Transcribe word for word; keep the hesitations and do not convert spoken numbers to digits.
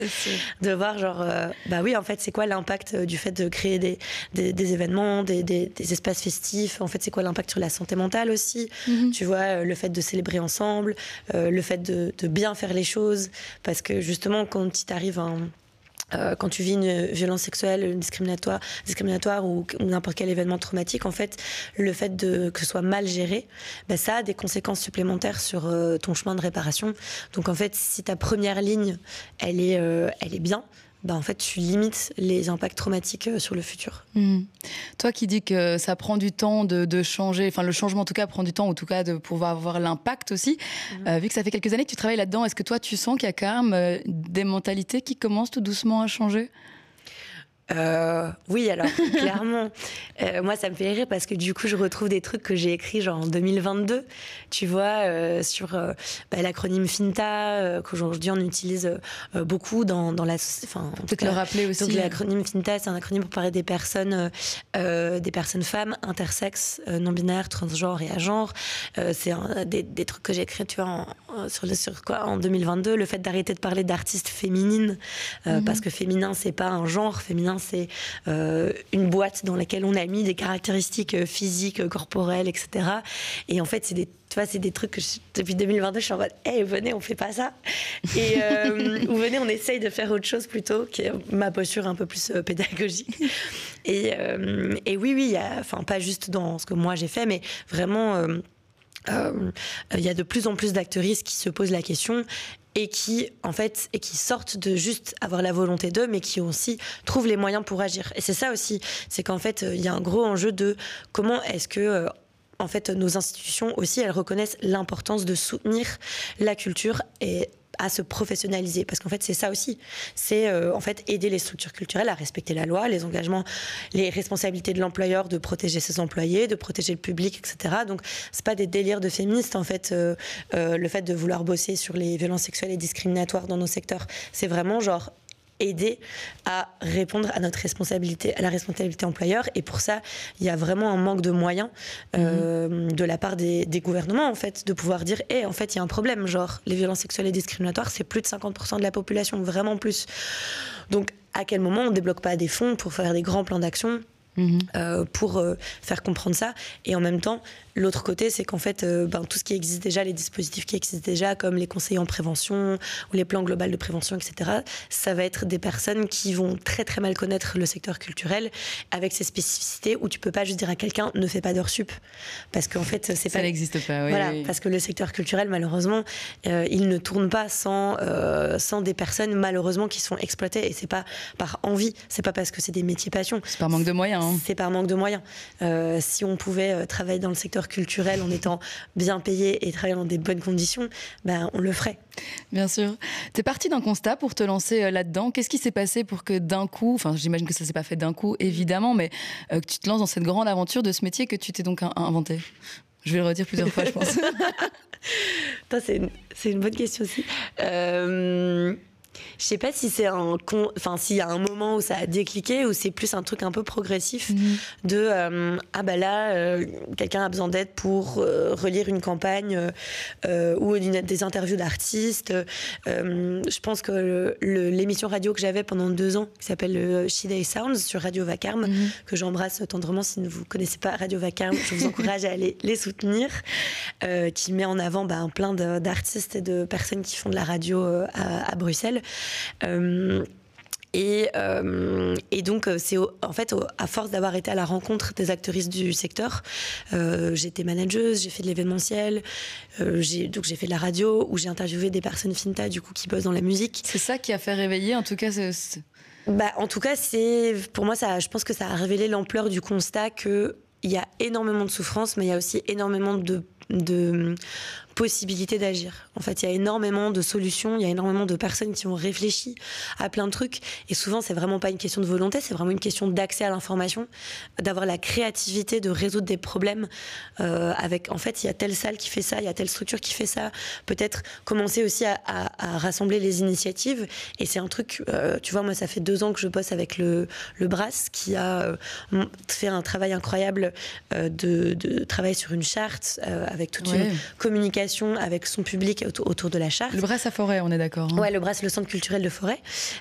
de voir genre, euh, bah oui, en fait, c'est quoi l'impact du fait de créer des, des, des événements, des, des, des espaces festifs. En fait, c'est quoi l'impact sur la santé mentale aussi. Mm-hmm. Tu vois, le fait de célébrer ensemble, euh, le fait de, de bien faire les choses. Parce que justement, quand il t'arrive un... Euh, quand tu vis une violence sexuelle, une discriminatoire, discriminatoire ou, ou n'importe quel événement traumatique, en fait, le fait de, que ce soit mal géré, ben, ça a des conséquences supplémentaires sur euh, ton chemin de réparation. Donc, en fait, si ta première ligne, elle est, euh, elle est bien, ben, en fait, tu limites les impacts traumatiques euh, sur le futur. Mmh. Toi qui dis que ça prend du temps de, de changer, enfin le changement en tout cas prend du temps, ou en tout cas de pouvoir avoir l'impact aussi, mmh. euh, vu que ça fait quelques années que tu travailles là-dedans, est-ce que toi tu sens qu'il y a quand même euh, des mentalités qui commencent tout doucement à changer ? Euh, oui, alors, clairement. Euh, moi, ça me fait rire parce que du coup, je retrouve des trucs que j'ai écrits genre en deux mille vingt-deux, tu vois, euh, sur euh, bah, l'acronyme FINTA, euh, qu'aujourd'hui on utilise euh, beaucoup dans, dans la... Enfin, peut-être le rappeler aussi. Donc, l'acronyme FINTA, c'est un acronyme pour parler des personnes, euh, des personnes femmes, intersexes, euh, non-binaires, transgenres et agenres. Euh, c'est un, des, des trucs que j'ai écrits, tu vois, en, sur, le, sur quoi, en deux mille vingt-deux. Le fait d'arrêter de parler d'artistes féminines, euh, mm-hmm. parce que féminin, c'est pas un genre, féminin, c'est euh, une boîte dans laquelle on a mis des caractéristiques physiques, corporelles, et cetera. Et en fait, c'est des, tu vois, c'est des trucs que je, depuis deux mille vingt-deux, je suis en mode, hey, venez, on fait pas ça. Et, euh, ou venez, on essaye de faire autre chose plutôt, qui est ma posture un peu plus euh, pédagogique. Et, euh, et oui, oui, enfin, pas juste dans ce que moi j'ai fait, mais vraiment, il euh, euh, y a de plus en plus d'actrices qui se posent la question et qui, en fait, et qui sortent de juste avoir la volonté d'eux, mais qui aussi trouvent les moyens pour agir. Et c'est ça aussi, c'est qu'en fait, il y a un gros enjeu de comment est-ce que, euh, en fait, nos institutions aussi, elles reconnaissent l'importance de soutenir la culture et à se professionnaliser, parce qu'en fait c'est ça aussi, c'est euh, en fait aider les structures culturelles à respecter la loi, les engagements, les responsabilités de l'employeur de protéger ses employés, de protéger le public, et cetera. Donc c'est pas des délires de féministes en fait, euh, euh, le fait de vouloir bosser sur les violences sexuelles et discriminatoires dans nos secteurs, c'est vraiment genre aider à répondre à notre responsabilité, à la responsabilité employeur. Et pour ça, il y a vraiment un manque de moyens euh, mmh. de la part des, des gouvernements, en fait, de pouvoir dire, hé, hey, en fait, il y a un problème, genre, les violences sexuelles et discriminatoires, c'est plus de cinquante pour cent de la population, vraiment plus. Donc, à quel moment on ne débloque pas des fonds pour faire des grands plans d'action Mmh. Euh, pour euh, faire comprendre ça. Et en même temps, l'autre côté, c'est qu'en fait, euh, ben, tout ce qui existe déjà, les dispositifs qui existent déjà, comme les conseillers en prévention ou les plans globaux de prévention, et cetera, ça va être des personnes qui vont très très mal connaître le secteur culturel avec ses spécificités, où tu peux pas juste dire à quelqu'un ne fais pas d'heures sup, parce qu'en fait, c'est ça pas... n'existe pas. Oui, voilà, oui. Parce que le secteur culturel, malheureusement, euh, il ne tourne pas sans euh, sans des personnes malheureusement qui sont exploitées, et c'est pas par envie, c'est pas parce que c'est des métiers passion. C'est par manque de moyens. Hein. C'est par manque de moyens. Euh, si on pouvait euh, travailler dans le secteur culturel en étant bien payé et travailler dans des bonnes conditions, ben, on le ferait. Bien sûr. Tu es partie d'un constat pour te lancer euh, là-dedans. Qu'est-ce qui s'est passé pour que d'un coup, enfin j'imagine que ça ne s'est pas fait d'un coup, évidemment, mais euh, que tu te lances dans cette grande aventure de ce métier que tu t'es donc un- inventé ? Je vais le redire plusieurs fois, je pense. Attends, c'est, une, c'est une bonne question aussi. Euh... Je sais pas si c'est un con... enfin s'il y a un moment où ça a décliqué ou c'est plus un truc un peu progressif mmh. de euh, ah bah là euh, quelqu'un a besoin d'aide pour euh, relire une campagne euh, ou une, des interviews d'artistes. Euh, je pense que le, le, l'émission radio que j'avais pendant deux ans qui s'appelle le She Day Sounds sur Radio Vacarme, mmh. que j'embrasse tendrement. Si vous connaissez pas Radio Vacarme, je vous encourage à aller les soutenir, euh, qui met en avant bah, plein de, d'artistes et de personnes qui font de la radio euh, à, à Bruxelles. Euh, et, euh, et donc c'est au, en fait au, à force d'avoir été à la rencontre des actrices du secteur, euh, j'ai été manageuse, j'ai fait de l'événementiel, euh, j'ai, donc j'ai fait de la radio où j'ai interviewé des personnes finta du coup qui bossent dans la musique. C'est ça qui a fait réveiller en tout cas c'est, c'est... Bah, en tout cas c'est, pour moi ça, je pense que ça a révélé l'ampleur du constat qu'il y a énormément de souffrance mais il y a aussi énormément de de possibilité d'agir. En fait, il y a énormément de solutions, il y a énormément de personnes qui ont réfléchi à plein de trucs. Et souvent, c'est vraiment pas une question de volonté, c'est vraiment une question d'accès à l'information, d'avoir la créativité de résoudre des problèmes. Euh, avec, en fait, il y a telle salle qui fait ça, il y a telle structure qui fait ça. Peut-être commencer aussi à, à, à rassembler les initiatives. Et c'est un truc, euh, tu vois, moi, ça fait deux ans que je bosse avec le, le Brass, qui a euh, fait un travail incroyable euh, de, de travailler sur une charte euh, avec toute ouais. une communication communication avec son public autour, autour de la charte. Le Bresse à Forêt, on est d'accord. Hein. Ouais, le Bresse, le centre culturel de Forêt.